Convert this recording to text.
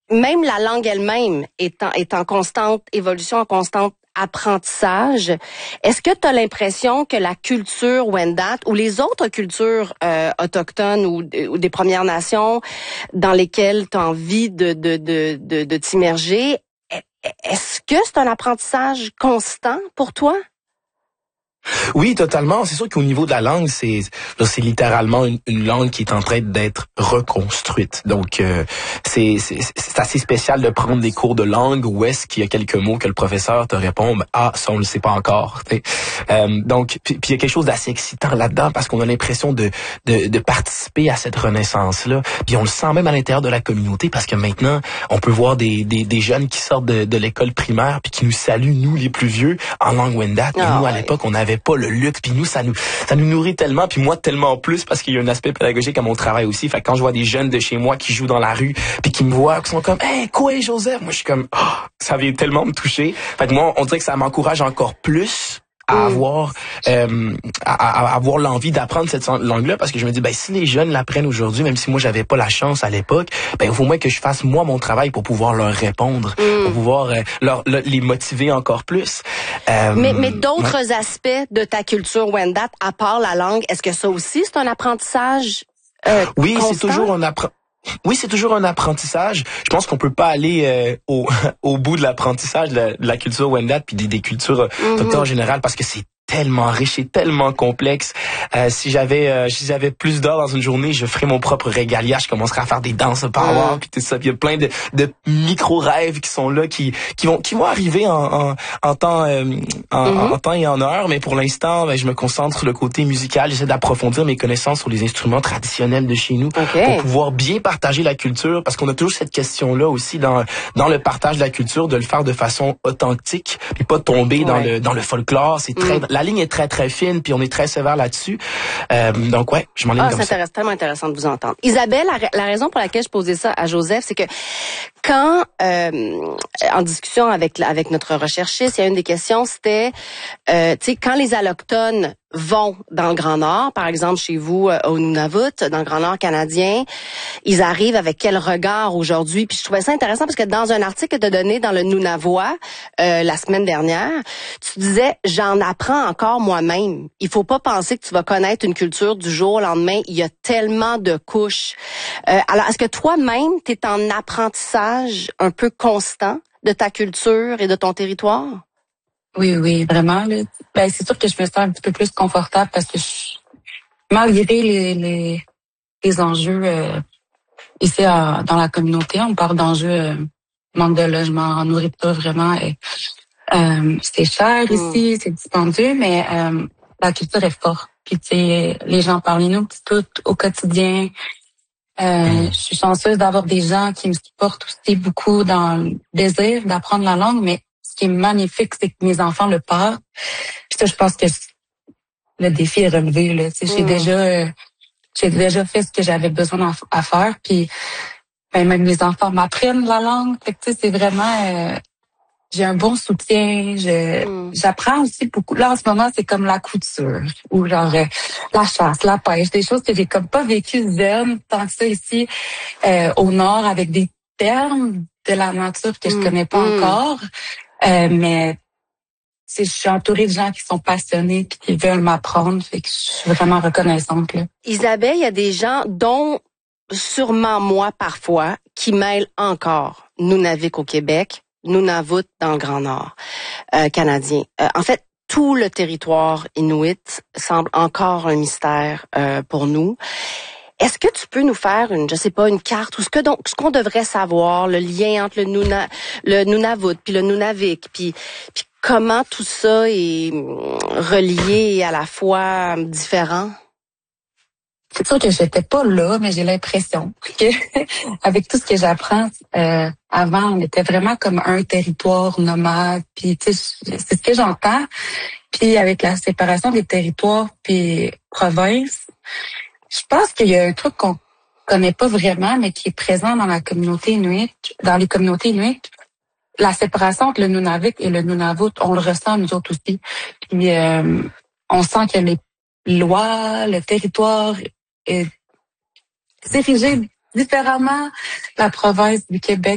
même la langue elle-même est en constante évolution, en constante apprentissage. Est-ce que tu as l'impression que la culture Wendat ou les autres cultures autochtones ou des Premières Nations dans lesquelles tu as envie de t'immerger, est-ce que c'est un apprentissage constant pour toi? Oui, totalement. C'est sûr qu'au niveau de la langue, c'est littéralement une langue qui est en train d'être reconstruite. Donc, c'est assez spécial de prendre des cours de langue où est-ce qu'il y a quelques mots que le professeur te répond, ça on le sait pas encore. Donc, puis il y a quelque chose d'assez excitant là-dedans parce qu'on a l'impression de participer à cette renaissance-là. Puis on le sent même à l'intérieur de la communauté parce que maintenant, on peut voir des jeunes qui sortent de l'école primaire puis qui nous saluent, nous les plus vieux, en langue Wendat. Et nous, à l'époque, on n'avait pas le luxe, puis nous ça nous nourrit tellement, puis moi tellement plus parce qu'il y a un aspect pédagogique à mon travail aussi. Fait que quand je vois des jeunes de chez moi qui jouent dans la rue, puis qui me voient, qui sont comme hey quoi Joseph, moi je suis comme ça vient tellement me toucher. Fait que moi on dirait que ça m'encourage encore plus à avoir à avoir l'envie d'apprendre cette langue-là parce que je me dis si les jeunes l'apprennent aujourd'hui, même si moi j'avais pas la chance à l'époque, il faut moins que je fasse moi mon travail pour pouvoir leur répondre, pour pouvoir les motiver encore plus. Mais d'autres aspects de ta culture Wendat à part la langue, est-ce que ça aussi c'est un apprentissage Oui, constant? c'est toujours un apprentissage. Je pense qu'on peut pas aller au bout de l'apprentissage de la culture Wendat puis des cultures autochtones en général parce que c'est tellement riche et tellement complexe. Si j'avais plus d'heures dans une journée, je ferais mon propre régalia, je commencerais à faire des danses power puis tout ça. Puis il y a plein de micro rêves qui sont là qui vont arriver en temps et en heure, mais pour l'instant, je me concentre sur le côté musical, j'essaie d'approfondir mes connaissances sur les instruments traditionnels de chez nous pour pouvoir bien partager la culture parce qu'on a toujours cette question-là aussi dans le partage de la culture de le faire de façon authentique puis pas tomber dans le folklore, c'est très la ligne est très, très fine, puis on est très sévère là-dessus. Donc, je m'en ligne comme ça. C'est tellement intéressant de vous entendre. Isabelle, la raison pour laquelle je posais ça à Joseph, c'est que quand, en discussion avec notre recherchiste, il y a une des questions, c'était, quand les Allochtones vont dans le Grand Nord, par exemple chez vous au Nunavut, dans le Grand Nord canadien, ils arrivent avec quel regard aujourd'hui? Puis je trouvais ça intéressant parce que dans un article que tu as donné dans le Nunavois la semaine dernière, tu disais « J'en apprends encore moi-même. Il faut pas penser que tu vas connaître une culture du jour au lendemain. Il y a tellement de couches. » Alors, est-ce que toi-même, tu es en apprentissage un peu constant de ta culture et de ton territoire? Oui, vraiment. Là. C'est sûr que je me sens un petit peu plus confortable parce que malgré les enjeux ici dans la communauté, on parle d'enjeux manque de logement, nourriture vraiment. C'est cher ici, c'est dispendieux, mais la culture est forte. Puis tu sais, les gens parmi nous tout au quotidien. Je suis chanceuse d'avoir des gens qui me supportent aussi beaucoup dans le désir d'apprendre la langue, mais ce qui est magnifique, c'est que mes enfants le parlent. Puis ça, je pense que le défi est relevé. Là. J'ai déjà fait ce que j'avais besoin à faire. Puis même mes enfants m'apprennent la langue. Fait que c'est vraiment j'ai un bon soutien. J'apprends aussi beaucoup. Là, en ce moment, c'est comme la couture ou genre la chasse, la pêche, des choses que j'ai comme pas vécues zen tant que ça ici au nord avec des termes de la nature que je connais pas encore. Mais je suis entourée de gens qui sont passionnés et qui veulent m'apprendre. Fait que je suis vraiment reconnaissante. Là. Isabelle, il y a des gens dont sûrement moi parfois qui mêlent encore Nunavik au Québec, Nunavut dans le Grand Nord canadien. En fait, tout le territoire inuit semble encore un mystère pour nous. Est-ce que tu peux nous faire une carte ou ce qu'on devrait savoir, le lien entre le Nunavut puis le Nunavik, puis comment tout ça est relié et à la fois différent? C'est sûr que j'étais pas là, mais j'ai l'impression que avec tout ce que j'apprends, avant, on était vraiment comme un territoire nomade. Puis tu sais, c'est ce que j'entends. Puis avec la séparation des territoires puis provinces, je pense qu'il y a un truc qu'on connaît pas vraiment, mais qui est présent dans la communauté inuit, dans les communautés inuit. La séparation entre le Nunavik et le Nunavut, on le ressent nous autres aussi. Puis on sent que les lois, le territoire est dirigé différemment la province du Québec.